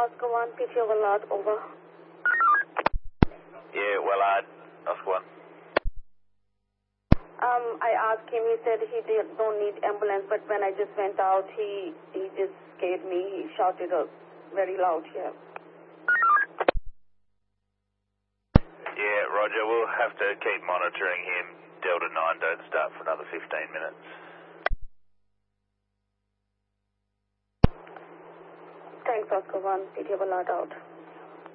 Oscar 1, PTO Willard, over. Yeah, Willard, Oscar 1. I asked him, he said don't need ambulance, but when I just went out, he just scared me. He shouted very loud here. Yeah, Roger, we'll have to keep monitoring him. Delta 9 don't start for another 15 minutes. Thanks, Oscar 1, PTO Willard out.